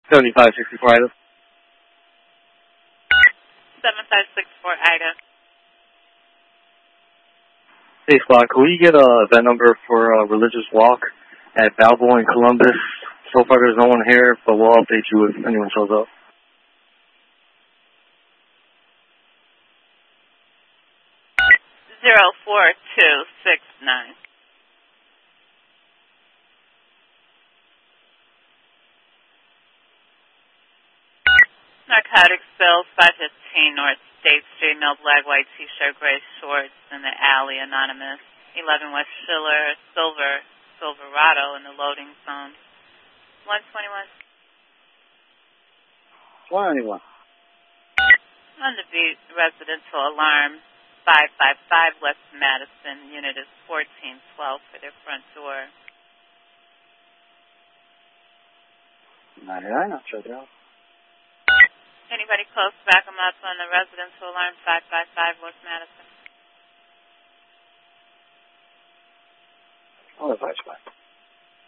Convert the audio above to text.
7564 Ida. 7564 Ida. Hey, Spot, can we get a event number for a religious walk at Balboa in Columbus? So far there's no one here, but we'll update you if anyone shows up. 04269. Narcotics bills, 515 North State Street, male black, white t-shirt, gray shorts, in the alley, anonymous. 11 West Schiller, Silverado in the loading zone. 121. 21. On the beat, residential alarm, 555 West Madison. Unit is 1412 for their front door. 99, I'll check it out. Anybody close, back them up on the residential alarm, 555 West Madison. I'll advise, bye.